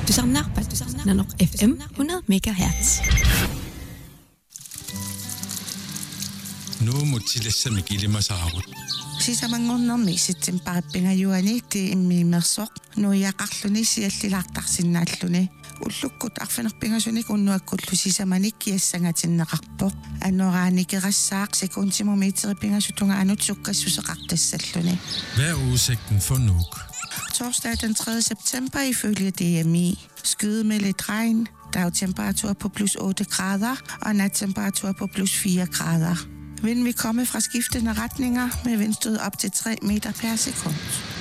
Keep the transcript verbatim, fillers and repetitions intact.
Du samnar på Nanok F M hundrede megahertz. No mutilassa mikilima saarut. Sisamangornermisit parappingajuani ti immiimmersoq nuiaqarluni siallilaartarsinnaalluni уллуккут арфинерпингасуник уннуаккуллу сисаманик киассангаатиннеқарпоқ аннорааникерасаақ секундтимометерипингасутунга анут суккассусеқартассаллуни. Hvad er udsigten for Nuuk? Torsdag den tredje september ifølge D M I. Skyde med lidt regn, dagtemperatur på plus otte grader og nattemperatur på plus fire grader. Vind vil komme fra skiftende retninger med vindstød op til tre meter per sekund.